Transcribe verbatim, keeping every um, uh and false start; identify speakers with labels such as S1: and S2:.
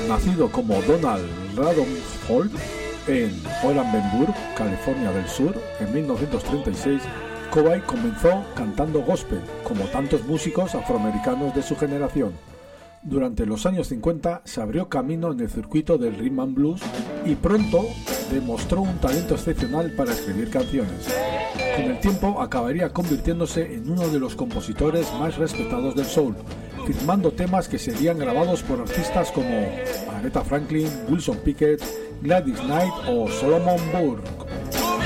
S1: Nacido como Donald Radonholt en Oranienburg, California del Sur, en mil novecientos treinta y seis, Covey comenzó cantando gospel, como tantos músicos afroamericanos de su generación. Durante los años cincuenta se abrió camino en el circuito del rhythm and blues y pronto demostró un talento excepcional para escribir canciones. Con el tiempo acabaría convirtiéndose en uno de los compositores más respetados del soul, firmando temas que serían grabados por artistas como Aretha Franklin, Wilson Pickett, Gladys Knight o Solomon Burke.